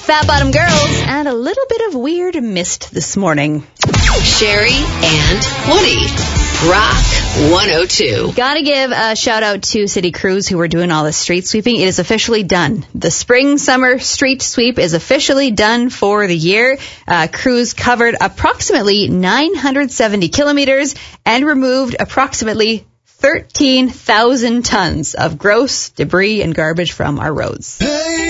Fat Bottom Girls, and a little bit of weird mist this morning. Sherry and Woody. Rock 102. Gotta give a shout out to city crews who were doing all the street sweeping. It is officially done. The spring-summer street sweep is officially done for the year. Crews covered approximately 970 kilometers and removed approximately 13,000 tons of gross debris and garbage from our roads.